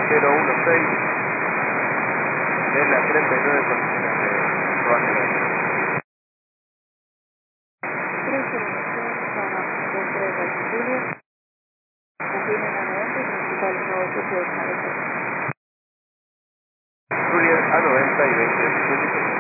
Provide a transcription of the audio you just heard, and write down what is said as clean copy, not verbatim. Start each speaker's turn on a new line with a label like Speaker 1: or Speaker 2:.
Speaker 1: 016 de las 39 condiciones de Rotterdam.
Speaker 2: 301 para 23 de julio, Argentina Navegante, Municipal Nuevo Curso de Finalización.
Speaker 1: Juliet A90 y 28